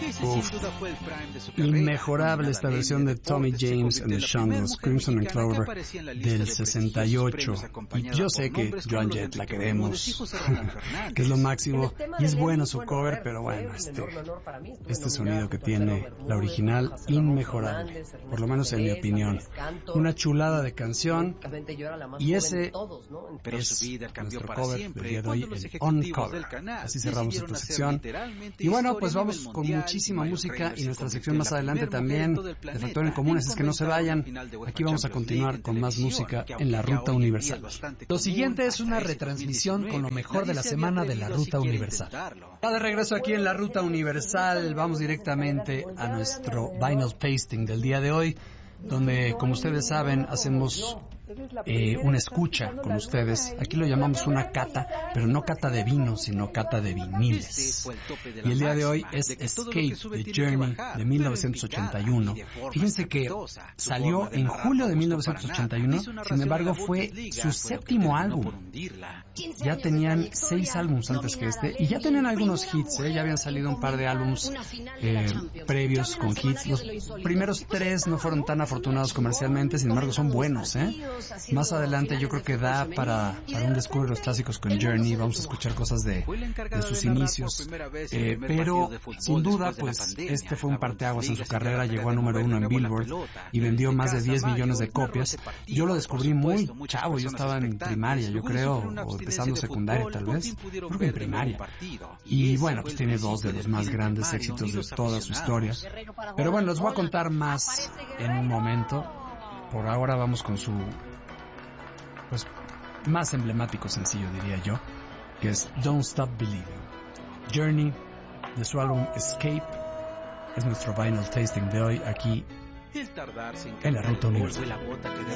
Inmejorable esta versión de Tommy James and the Shondells, Crimson and Clover, del 68. Y yo sé que Joan Jett la queremos, que es lo máximo, y es bueno su cover, pero bueno, este sonido que tiene la original, inmejorable, por lo menos en mi opinión. Una chulada de canción, y ese es nuestro cover del día de hoy, el On Cover. Así cerramos esta sección. Y bueno, pues vamos con muchísima música y nuestra sección más adelante también de Factor en Común, así es que no se vayan. Aquí vamos a continuar con más música en la Ruta Universal. Lo siguiente es una retransmisión con lo mejor de la semana de la Ruta Universal. Ya de regreso aquí en la Ruta Universal, vamos directamente a nuestro Vinyl Tasting del día de hoy, donde, como ustedes saben, hacemos una escucha con ustedes. Aquí lo llamamos una cata, pero no cata de vino, sino cata de viniles. Y el día de hoy es Escape de Journey de 1981. Fíjense que salió en julio de 1981, sin embargo fue su séptimo álbum. Ya tenían 6 álbumes antes que este, y ya tenían algunos hits, ya habían salido un par de álbumes previos con hits. Los primeros 3 no fueron tan afortunados comercialmente, sin embargo son buenos, Más adelante yo creo que da para un descubre los clásicos con Journey. Vamos a escuchar cosas de sus inicios, pero sin duda pues este fue un parteaguas en su carrera. Llegó a número 1 en Billboard y vendió más de 10 millones de copias. Yo lo descubrí muy chavo, yo estaba en primaria, yo creo, o empezando secundaria tal vez, creo que en primaria. Y bueno, pues tiene 2 de los más grandes éxitos de toda su historia. Pero bueno, les voy a contar más en un momento. Por ahora vamos con su más emblemático sencillo, diría yo, que es Don't Stop Believing. Journey, de su álbum Escape, es nuestro Vinyl Tasting de hoy aquí en la Ruta Universal.